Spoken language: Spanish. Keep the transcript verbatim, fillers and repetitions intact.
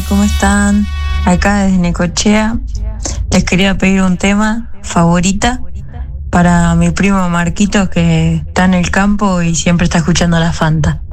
¿cómo están? Acá desde Necochea. Les quería pedir un tema, Favorita, para mi primo Marquito, que está en el campo y siempre está escuchando la Fanta.